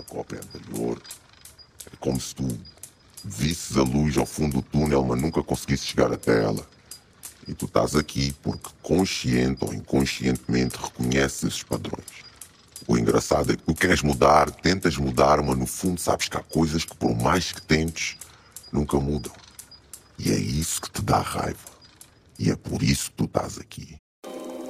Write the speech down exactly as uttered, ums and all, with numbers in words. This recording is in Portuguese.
cópia anterior. É como se tu visses a luz ao fundo do túnel, mas nunca conseguisses chegar até ela. E tu estás aqui porque consciente ou inconscientemente reconheces esses padrões. O engraçado é que tu queres mudar, tentas mudar, mas no fundo sabes que há coisas que por mais que tentes, nunca mudam. E é isso que te dá raiva. E é por isso que tu estás aqui.